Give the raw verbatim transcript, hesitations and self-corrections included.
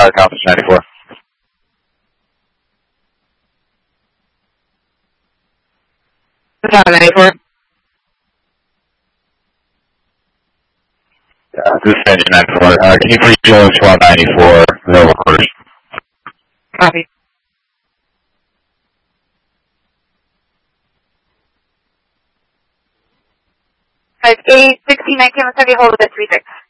uh, Conference ninety-four. ninety-four. Uh, this is Engine ninety-four. Uh, can you please go to one ninety-four, no quarters? Copy. Five eight sixteen nineteen. Let's have you hold with a three six.